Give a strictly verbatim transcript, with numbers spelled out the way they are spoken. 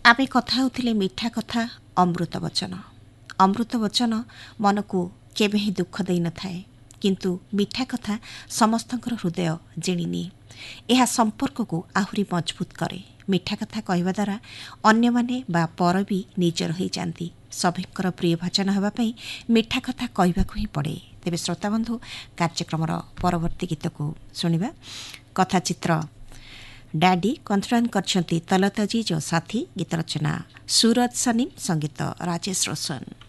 आमे कथा होउथिले मिठा कथा अमृत वचन अमृत वचन मन को केबे ही दुख देई न थाए किंतु मिठा कथा समस्तंकर हृदय जिणिनिए यह संपर्क को आहुरी मजबूत करे मिठा कथा कहवा द्वारा अन्य माने बा पर भी निजर होई जांती सभिंकर प्रिय भजन हेबा पई मिठा कथा कहबाकू ही पड़े। तेबे श्रोता बंधु कार्यक्रमर परवर्ती गीत को सुनिबा कथाचित्र डैडी कंथ्रान करछंती तलतजी जो साथी गीत रचना सूरज सनीम संगीत राजेश रोशन।